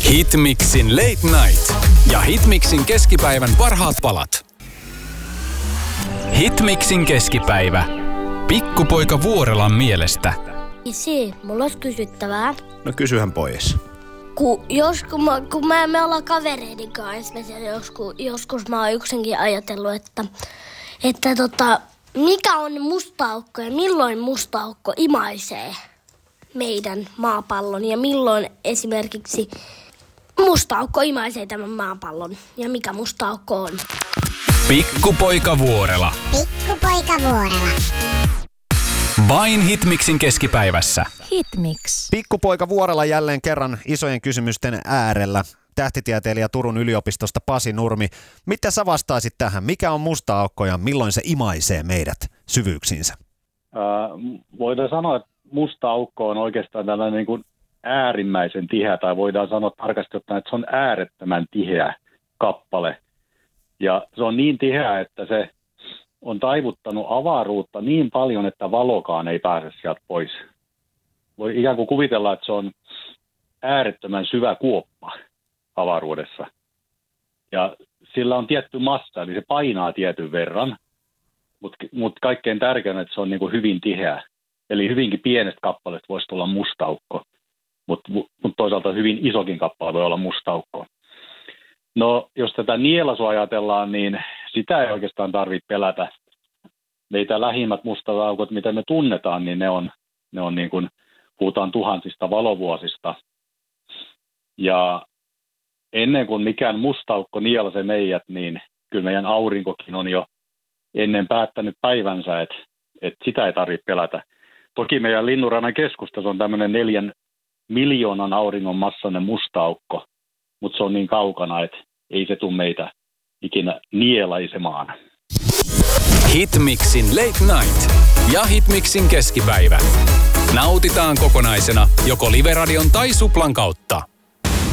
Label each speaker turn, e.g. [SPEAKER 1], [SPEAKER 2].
[SPEAKER 1] Hitmixin Late Night ja Hitmixin keskipäivän parhaat palat. Hitmixin keskipäivä. Pikkupoika Vuorelan mielestä.
[SPEAKER 2] Isi, mulla olisi kysyttävää.
[SPEAKER 3] No kysyhän pois.
[SPEAKER 2] Kun me ollaan kavereiden kanssa, joskus mä oon yksinkin ajatellut, että mikä on musta aukko ja milloin musta aukko imaisee meidän maapallon ja milloin esimerkiksi musta aukko imaisee tämän maapallon ja mikä musta aukko on.
[SPEAKER 1] Pikkupoika Vuorela.
[SPEAKER 4] Pikkupoika Vuorela.
[SPEAKER 1] Vain Hitmixin keskipäivässä.
[SPEAKER 5] Hitmix.
[SPEAKER 3] Pikkupoika Vuorela jälleen kerran isojen kysymysten äärellä. Tähtitieteilijä Turun yliopistosta Pasi Nurmi. Mitä sä vastaisit tähän? Mikä on musta aukko ja milloin se imaisee meidät syvyyksiinsä?
[SPEAKER 6] Voidaan sanoa, että musta aukko on oikeastaan tällainen niin kuin äärimmäisen tiheä, tai voidaan sanoa tarkasti ottaen, että se on äärettömän tiheä kappale. Ja se on niin tiheä, että se on taivuttanut avaruutta niin paljon, että valokaan ei pääse sieltä pois. Voi ikään kuin kuvitella, että se on äärettömän syvä kuoppa avaruudessa. Ja sillä on tietty massa, eli se painaa tietyn verran, mutta kaikkein tärkeintä, että se on niin kuin hyvin tiheä. Eli hyvinkin pienestä kappaleesta voisi tulla musta aukko, mutta toisaalta hyvin isokin kappale voi olla musta aukko. No, jos tätä nielasua ajatellaan, niin sitä ei oikeastaan tarvitse pelätä. Meitä lähimmät mustat aukot, mitä me tunnetaan, niin ne on niin kuin, puhutaan tuhansista valovuosista. Ja ennen kuin mikään musta aukko nielasee meidät, niin kyllä meidän aurinkokin on jo ennen päättänyt päivänsä, että sitä ei tarvitse pelätä. Toki meidän Linnunrannan keskustassa on tämmöinen 4 miljoonan auringon massainen musta aukko, mutta se on niin kaukana, että ei se tule meitä ikinä nielaisemaan.
[SPEAKER 1] Hitmixin Late Night ja Hitmixin keskipäivä. Nautitaan kokonaisena joko Live-radion tai Suplan kautta.